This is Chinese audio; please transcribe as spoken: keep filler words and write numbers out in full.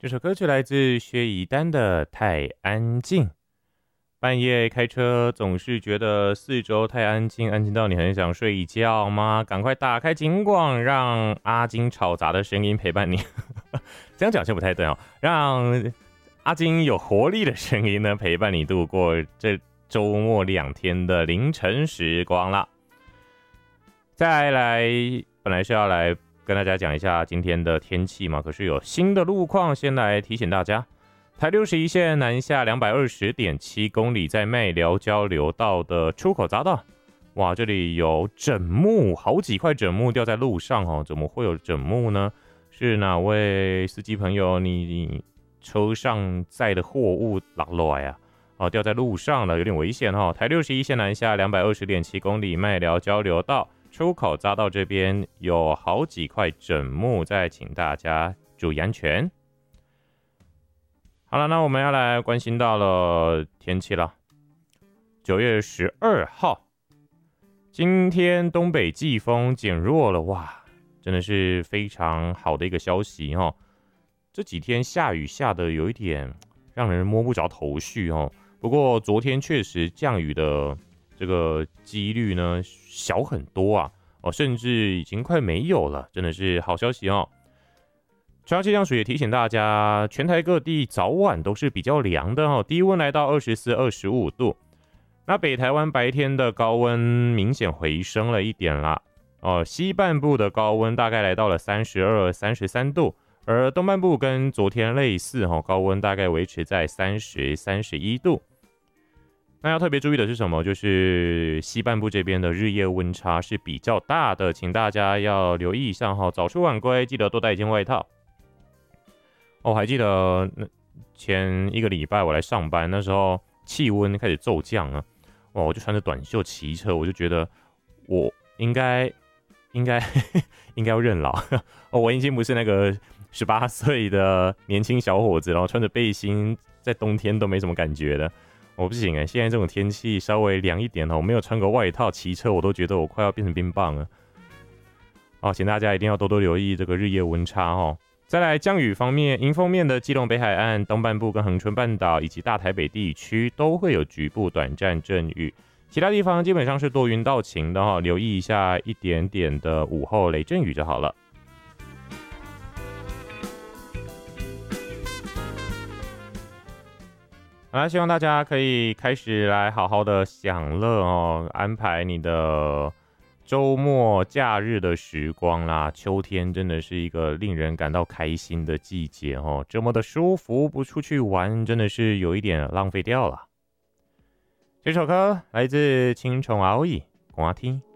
这首歌曲来自薛逸丹的《太安静》。半夜开车总是觉得四周太安静，安静到你很想睡一觉吗？赶快打开警广，让阿金吵杂的声音陪伴你。这样讲就不太对哦，让阿金有活力的声音呢陪伴你度过这周末两天的凌晨时光啦。再来，本来是要来跟大家讲一下今天的天气嘛，可是有新的路况，先来提醒大家。台六十一线南下两百二十点七公里，在麦寮交流道的出口匝道，哇，这里有枕木，好几块枕木掉在路上哦，怎么会有枕木呢？是哪位司机朋友你车上载的货物落落来啊？哦，掉在路上了，有点危险哦。台六十一线南下两百二十点七公里，麦寮交流道出口匝道这边有好几块枕木，再请大家注意安全。好了，那我们要来关心到了天气了。九月十二号，今天东北季风减弱了，哇，真的是非常好的一个消息哦。这几天下雨下的有一点让人摸不着头绪哦。不过昨天确实降雨的这个几率呢小很多啊，哦，甚至已经快没有了，真的是好消息哦。中央气象署也提醒大家，全台各地早晚都是比较凉的哦，低温来到二十四、二十五度。那北台湾白天的高温明显回升了一点啦，哦，西半部的高温大概来到了三十二、三十三度，而东半部跟昨天类似哦，高温大概维持在三十、三十一度。那要特别注意的是什么？就是西半部这边的日夜温差是比较大的，请大家要留意一下哈，早出晚归记得多带一件外套。我、哦、还记得前一个礼拜我来上班，那时候气温开始骤降了，哇，我就穿着短袖骑车，我就觉得我应该应该应该要认老、哦，我已经不是那个十八岁的年轻小伙子，然后穿着背心在冬天都没什么感觉的，我不行哎，现在这种天气稍微凉一点哦，我没有穿个外套骑车，我都觉得我快要变成冰棒了。哦，请大家一定要多多留意这个日夜温差哦。再来降雨方面，迎风面的基隆北海岸、东半部跟恒春半岛以及大台北地区都会有局部短暂阵雨，其他地方基本上是多云到晴的哈，留意一下一点点的午后雷阵雨就好了。好啦，希望大家可以开始来好好的享乐哦，安排你的周末假日的时光啦。秋天真的是一个令人感到开心的季节哦，这么的舒服，不出去玩真的是有一点浪费掉了。这首歌来自青虫熬夜，我听。